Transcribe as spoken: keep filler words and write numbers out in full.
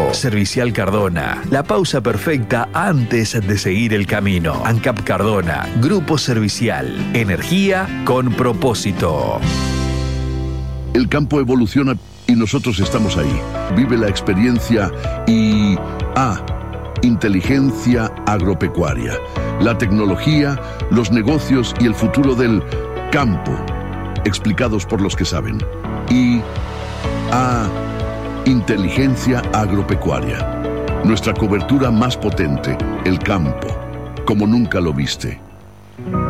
trabajo. Servicial Cardona, la pausa perfecta antes de seguir el camino. ANCAP Cardona, Grupo Servicial, energía con propósito. El campo evoluciona y nosotros estamos ahí. Vive la experiencia I A, Inteligencia Agropecuaria. La tecnología, los negocios y el futuro del campo, explicados por los que saben. I A, Inteligencia Agropecuaria. Nuestra cobertura más potente, el campo, como nunca lo viste.